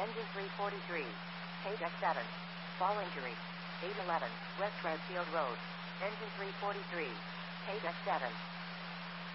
Engine 343. Page X7. Fall injury. 811 West Redfield Road. Engine 343. Page X7.